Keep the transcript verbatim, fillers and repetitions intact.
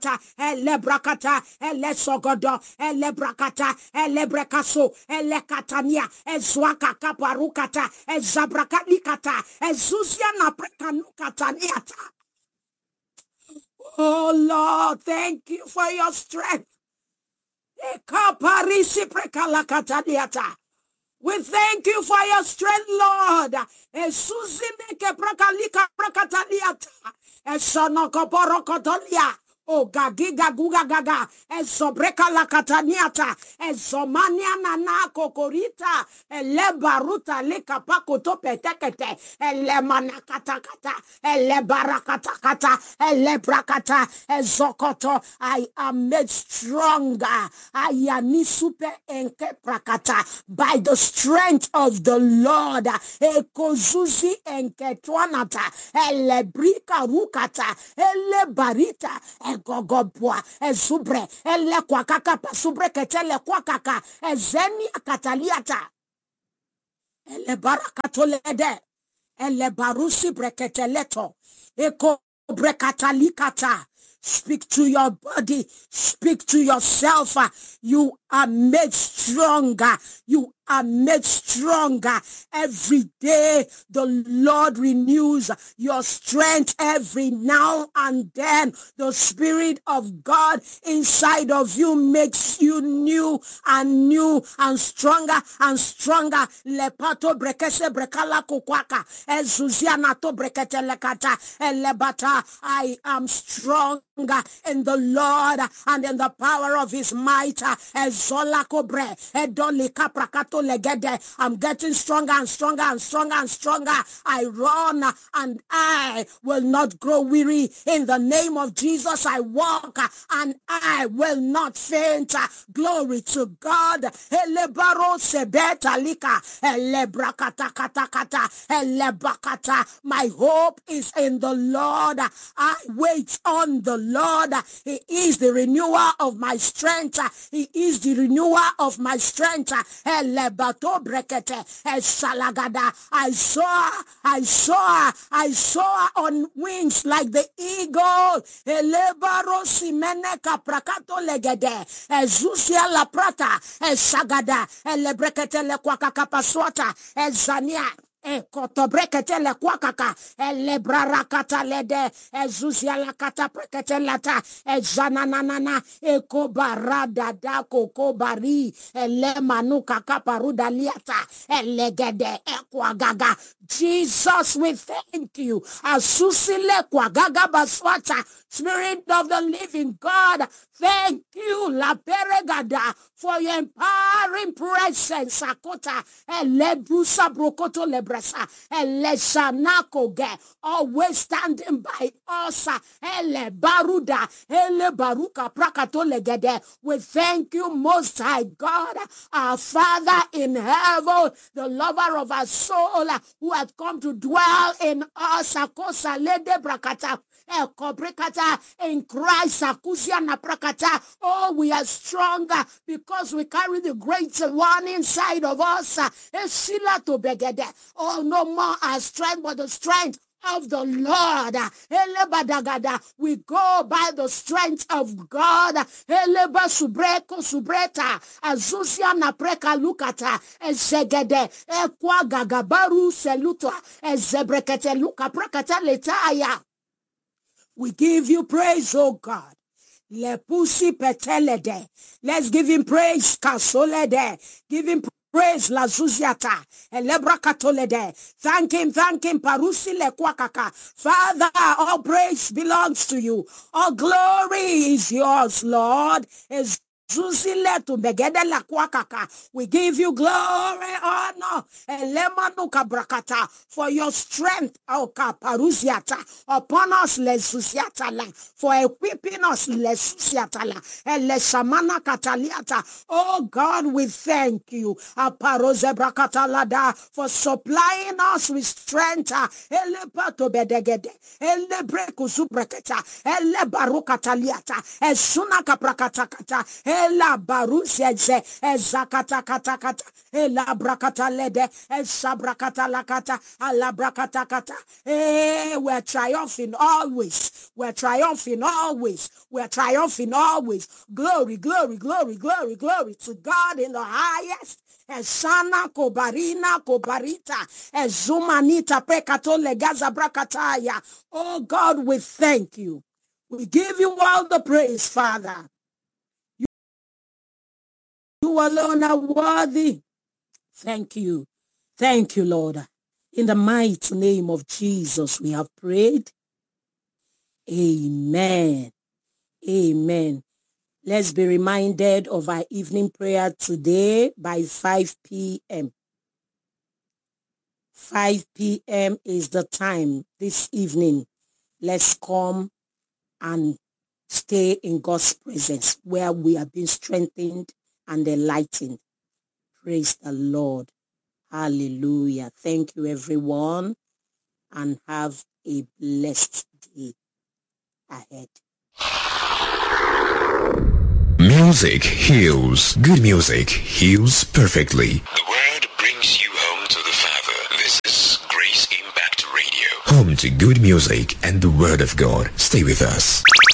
ele brakata, ele sogodo, ele brakata, ele brekaso, ele katania, ezwaka kaparukata, ezabrakadikata, ezuzia na prekanukataniata. Oh Lord, thank you for your strength. We thank you for your strength, Lord. Oh, gagiga guga gaga, ezobreka la kataniata, ezomania nana kokorita, ele baruta le kapako to petekete, ele manakata kata, ele barakata kata, ele brakata, ezokoto. I am made stronger. I am super enke prakata by the strength of the Lord. Ekozuzi enke tuanata, ele brika rukata, ele barita. Gogobwa, ezubre, ele kwa kaka pasubre ketele kwa kaka, ezeni akataliata, ele barakatolede, ele barusi breketeleto, eko brekatalikata. Speak to your body. Speak to yourself. You are made stronger. You are made stronger. Every day the Lord renews your strength every now and then. The Spirit of God inside of you makes you new and new and stronger and stronger. Lepato brekese brekala kukwaka. Ezuziana to brekete lekata. Elebata. I am strong in the Lord and in the power of his might. I'm getting stronger and stronger and stronger and stronger. I run and I will not grow weary. In the name of Jesus, I walk and I will not faint. Glory to God. My hope is in the Lord. I wait on the Lord. He is the renewer of my strength. He is the renewer of my strength. I saw, I saw, I saw on wings like the eagle. Ezusia la prata, esagada, elebrekete le kwakakapaswata, ezania. E kotobrekete le kwakaka, ele brarakata lede, ezuzia la kata prekete lata, ezananana, e kobarada da kokobari, ele manuka kaparuda liata, ele gede e kwagaga. Jesus, we thank you. Asusile kwagaga baswata, Spirit of the living God, thank you, La Peregada, for your empowering presence. Akota, ele brusa brokoto lebrasa, ele shanako ge, always standing by us. Ele baruda, ele baruka prakato legede. We thank you, Most High God, our Father in heaven, the lover of our soul, who has come to dwell in us. Akosa lede brakata. In Christ, oh, we are stronger because we carry the great one inside of us. Oh, no more our strength, but the strength of the Lord. We go by the strength of God. Eleba subreko subreta azusia na preka lukata ezegede ekwa gagabaru seluta ezebrekete luka prekata letaya. We give you praise, oh God. Lepusi petelede. Let's give him praise. Kasolede. Give him praise. La zuziata. Elebrakatolede. Thank him, thank him. Parusi lekwakaka. Father, all praise belongs to you. All glory is yours, Lord. Is we give you glory, honor, for your strength, upon us, for equipping us. Oh God, we thank you for supplying us with strength. Ela baruseze ezakata kata kata ela brakata lede esabrakata lakata ala brakata kata. Eh, we're triumphing always. We're triumphing always. We're triumphing always. Glory, glory, glory, glory, glory to God in the highest. Esana kobarina kobarita ezumanita pekato legaza brakataya. Oh God, we thank you. We give you all the praise, Father. You alone are worthy. Thank you. Thank you, Lord. In the mighty name of Jesus, we have prayed. Amen. Amen. Let's be reminded of our evening prayer today by five p.m. five p.m. is the time this evening. Let's come and stay in God's presence where we are being strengthened and enlightened. Praise the Lord. Hallelujah. Thank you, everyone, and have a blessed day ahead. Music heals. Good music heals perfectly. The word brings you home to the Father. This is Grace Impact Radio. Home to good music and the Word of God. Stay with us.